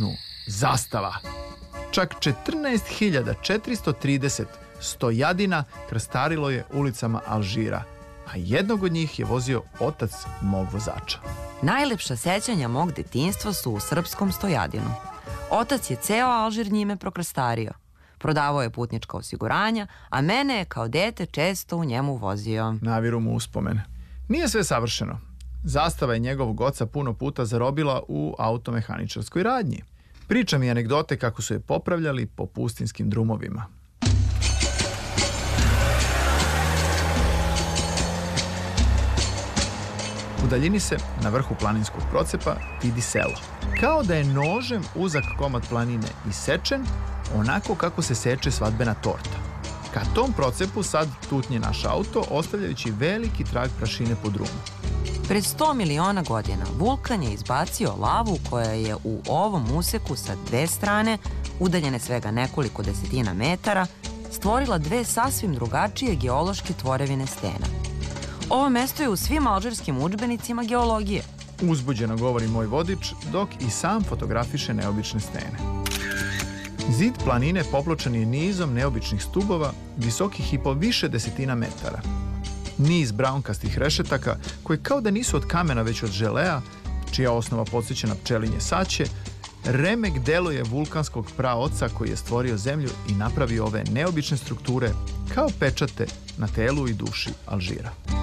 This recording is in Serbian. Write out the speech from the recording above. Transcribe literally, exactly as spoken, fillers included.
viknu zastava. Čak četrnaest hiljada četiristo trideset stojadina krstarilo je ulicama Alžira, a jednog od njih je vozio otac mog vozača. Najlepša sećanja mog detinjstva su u srpskom stojadinu. Otac je ceo Alžir njime prokrstario. Prodavao je putnička osiguranja, a mene je kao dete često u njemu vozio. Naviru mu uspomene. Nije sve savršeno. Zastava je njegovog oca puno puta zarobila u automehaničarskoj radnji. Priča mi anegdote kako su je popravljali po pustinskim drumovima. U daljini se, na vrhu planinskog procepa, vidi selo. Kao da je nožem uzak komad planine isečen, onako kako se seče svadbena torta. Ka tom procepu sad tutnje naš auto, ostavljajući veliki trag prašine po drumu. Pred sto miliona godina vulkan je izbacio lavu koja je u ovom useku sa dve strane, udaljene svega nekoliko desetina metara, stvorila dve sasvim drugačije geološke tvorevine stena. Ovo mesto je u svim alžirskim udžbenicima geologije. Uzbuđeno govori moj vodič, dok i sam fotografiše neobične stene. Zid planine popločan je nizom neobičnih stubova, visokih i po više desetina metara. Niz braunkastih rešetaka, koji kao da nisu od kamena već od želea, čija osnova podsjeća na pčelinje saće, remek deluje vulkanskog praoca koji je stvorio zemlju i napravio ove neobične strukture kao pečate na telu i duši Alžira.